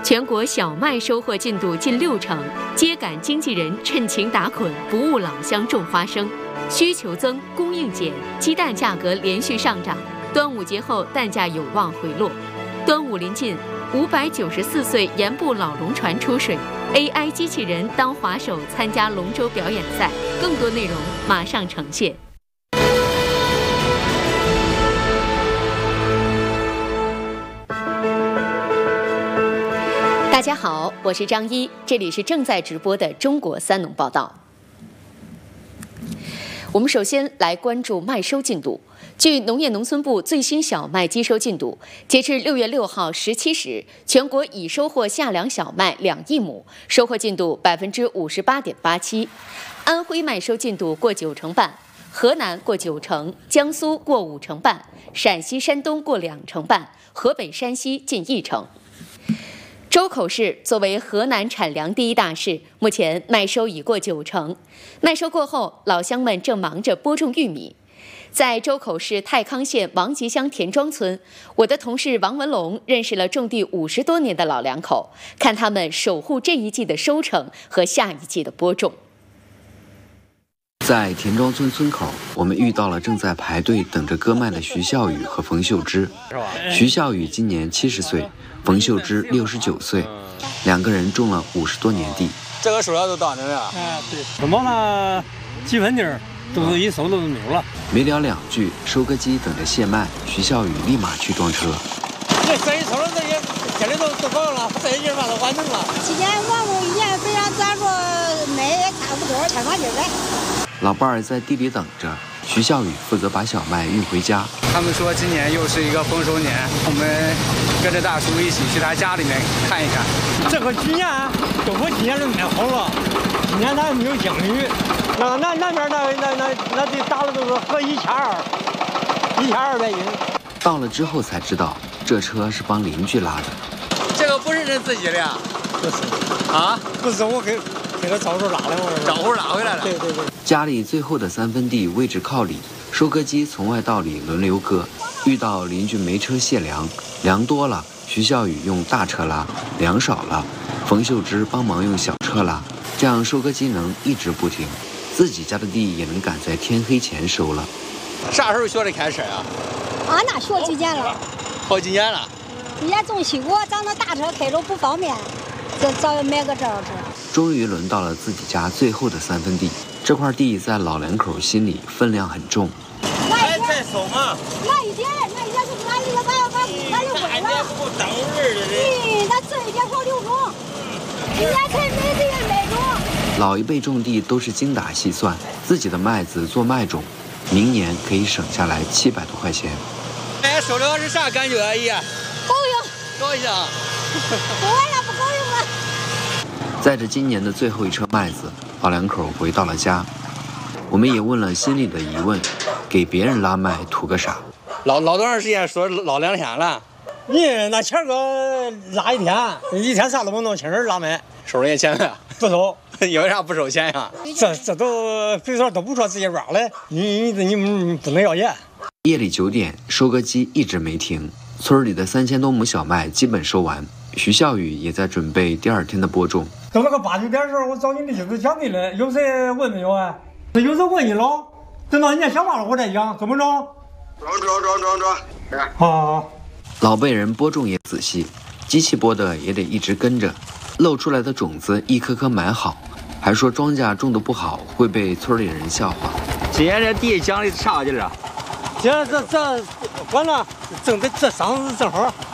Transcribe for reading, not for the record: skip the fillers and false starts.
全国小麦收获进度近60%，秸秆经纪人趁情打捆，不误老乡种花生。需求增，供应减，鸡蛋价格连续上涨。端午节后蛋价有望回落。端午临近，594岁盐步老龙船出水 ，AI 机器人当滑手参加龙舟表演赛。更多内容马上呈现。大家好，我是张一，这里是正在直播的中国三农报道。我们首先来关注麦收进度。据农业农村部最新小麦机收进度，截至6月6号17时，全国已收获夏粮小麦2亿亩，收获进度58.87%。安徽麦收进度过90%半，河南过90%，江苏过50%半，陕西、山东过20%半，河北、山西近1成。周口市作为河南产粮第一大市，目前麦收已过90%。麦收过后，老乡们正忙着播种玉米。在周口市太康县王集乡田庄村，我的同事王文龙认识了种地50多年的老两口，看他们守护这一季的收成和下一季的播种。 在田庄村村口，我们遇到了正在排队等着割麦的徐孝宇和冯秀芝。徐孝宇今年70岁，冯秀芝69岁，两个人种了50多年地。 这个收量都当真了。 对，什么呢？几分地儿都是一收都没有了。 没聊2句，收割机等着卸麦，徐孝宇立马去装车。 这生意收了，这些家里都搞了，这些地方都完成了。 今年忙碌1年，虽然咱说卖也差不多，看看劲呗。 老伴儿在地里等着，徐孝宇负责把小麦运回家。 他们说今年又是一个丰收年，我们跟着大叔一起去他家里面看一看。 这个去年都说今年都卖好了，今年咱没有降雨，那边那得打了都是合1200斤。 到了之后才知道，这车是帮邻居拉的。 这个不是人自己的呀？ 不是啊，不是我给个招手拉的， 招呼拉回来了。 对。 家里最后的3分地位置靠里，收割机从外到里轮流割。遇到邻居没车卸粮，粮多了，徐孝宇用大车拉；粮少了，冯秀芝帮忙用小车拉，这样收割机能一直不停，自己家的地也能赶在天黑前收了。 啥时候学的开车呀？ 那学几年了？ 好几年了。 也种西瓜，咱那大车开着不方便，这早要买个这车。 终于轮到了自己家最后的3分地，这块地在老两口心里分量很重。 再收嘛？ 慢一点就俺留了。 不等人的。 那这一点少留中，今年才每个月买中。 老一辈种地都是精打细算，自己的麦子做麦种，明年可以省下来700多块钱。 收了是啥感觉啊？姨？高兴。 我也不高兴了。 载着今年的最后一车麦子，老两口回到了家。我们也问了心里的疑问：给别人拉麦图个啥？ 老多长时间说老2天了？ 你那前个拉一天啥都不弄，请人拉麦， 收人家钱了？ 不收。 因为啥不收钱呀？ 这都别说都不说自己挖了，你不能要钱。 夜里9点，收割机一直没停，村里的3000多亩小麦基本收完。徐孝宇也在准备第2天的播种。 等那个8、9点的时候，我找你的就是讲你了，有谁问没有啊？有谁问你了？等到你想完了我再讲，怎么着？装。好。 老辈人播种也仔细，机器播的也得一直跟着，露出来的种子一颗颗埋好，还说庄稼种得不好会被村里人笑话。 今年这地讲的啥劲儿啊？ 这完了，这桑子正好，